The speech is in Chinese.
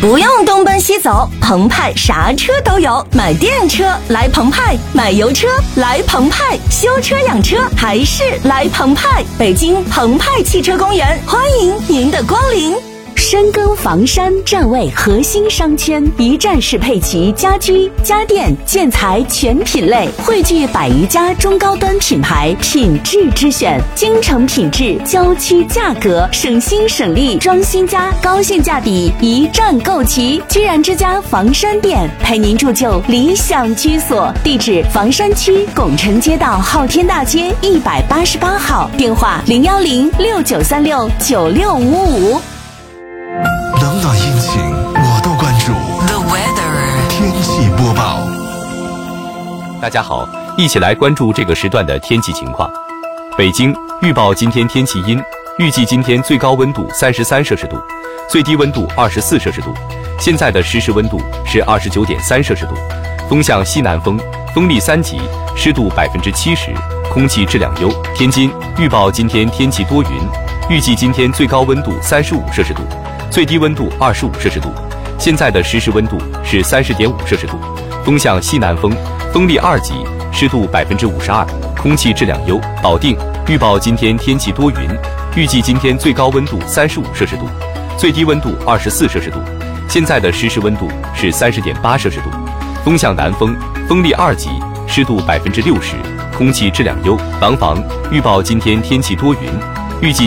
不用东奔西走，澎湃啥车都有。买电车来澎湃，买油车来澎湃，修车养车还是来澎湃。北京澎湃汽车公园，欢迎您的光临。深耕房山站位核心商圈，一站式配齐家居、家电、建材全品类，汇聚100余家中高端品牌，品质之选，京城品质，郊区价格，省心省力，装新家，高性价比，一站购齐。居然之家房山店，陪您铸就理想居所。地址：房山区拱辰街道昊天大街188号，电话01069369655。 冷暖阴晴我都关注。 The weather 天气播报。 大家好，一起来关注这个时段的天气情况。北京预报今天天气阴，预计今天最高温度33摄氏度，最低温度24摄氏度。现在的实时温度是29.3摄氏度，风向西南风，风力3级，湿度70%，空气质量优。天津预报今天天气多云，预计今天最高温度35摄氏度，最低温度25摄氏度。现在的实时温度是30.5摄氏度，风向西南风，风力2级，湿度52%，空气质量优。保定预报今天天气多云，预计今天最高温度35摄氏度，最低温度24摄氏度。现在的实时温度是30.8摄氏度，风向南风，风力2级，湿度60%，空气质量优。廊坊预报今天天气多云，预计